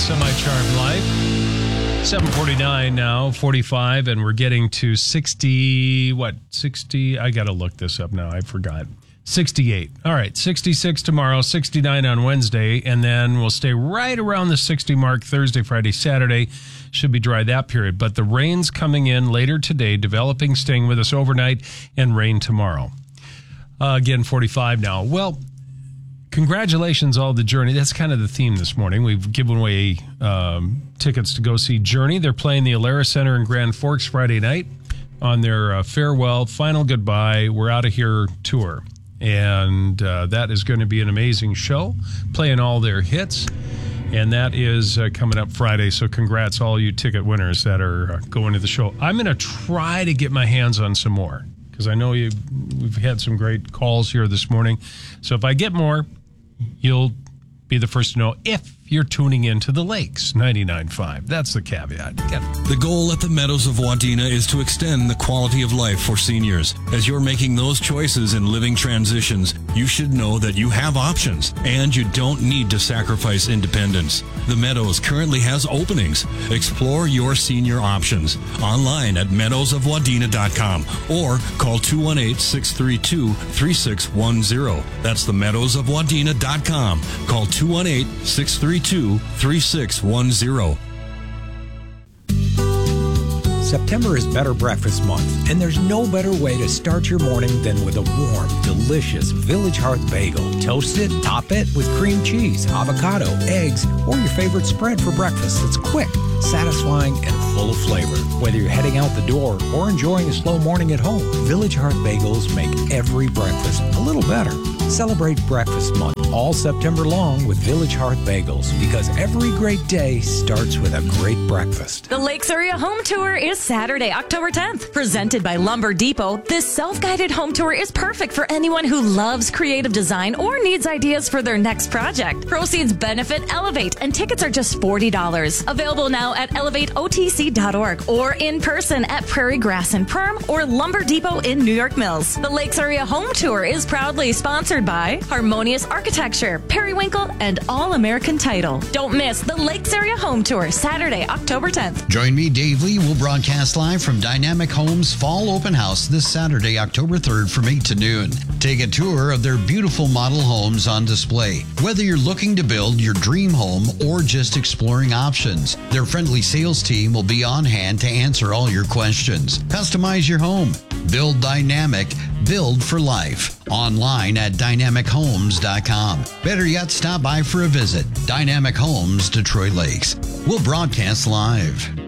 Semi-Charmed Life. 7:49 now, 45, and we're getting to 60, I got to look this up now. I forgot. 68. All right, 66 tomorrow, 69 on Wednesday, and then we'll stay right around the 60 mark Thursday, Friday, Saturday. Should be dry that period. But the rain's coming in later today, developing, staying with us overnight, and rain tomorrow. Again, 45 now. Well, congratulations, all the Journey. That's kind of the theme this morning. We've given away tickets to go see Journey. They're playing the Alara Center in Grand Forks Friday night on their farewell, final goodbye, we're out of here tour. And that is going to be an amazing show, playing all their hits. And that is coming up Friday. So congrats all you ticket winners that are going to the show. I'm going to try to get my hands on some more because I know we've had some great calls here this morning. So if I get more, you'll be the first to know if you're tuning into the Lakes 99.5. That's the caveat. The goal at the Meadows of Wadena is to extend the quality of life for seniors. As you're making those choices in living transitions, you should know that you have options and you don't need to sacrifice independence. The Meadows currently has openings. Explore your senior options online at meadowsofwadena.com or call 218-632-3610. That's the meadowsofwadena.com. Call 218-632-3610. September is Better Breakfast Month, and there's no better way to start your morning than with a warm, delicious Village Hearth bagel. Toast it, top it with cream cheese, avocado, eggs, or your favorite spread for breakfast that's quick, satisfying, and full of flavor. Whether you're heading out the door or enjoying a slow morning at home, Village Hearth bagels make every breakfast a little better. Celebrate Breakfast Month all September long with Village Hearth bagels, because every great day starts with a great breakfast. The Lakes Area Home Tour is Saturday, October 10th. Presented by Lumber Depot, this self-guided home tour is perfect for anyone who loves creative design or needs ideas for their next project. Proceeds benefit Elevate, and tickets are just $40. Available now at elevateotc.org or in person at Prairie Grass and Perm or Lumber Depot in New York Mills. The Lakes Area Home Tour is proudly sponsored by Harmonious Architecture, Periwinkle, and All American Title. Don't miss the Lakes Area Home Tour, Saturday, October 10th. Join me, Dave Lee. We'll broadcast live from Dynamic Homes Fall Open House this Saturday, October 3rd from 8 to noon. Take a tour of their beautiful model homes on display. Whether you're looking to build your dream home or just exploring options, their friendly sales team will be on hand to answer all your questions. Customize your home. Build dynamic. Build for life. Online at dynamichomes.com. Better yet, stop by for a visit. Dynamic Homes, Detroit Lakes. We'll broadcast live.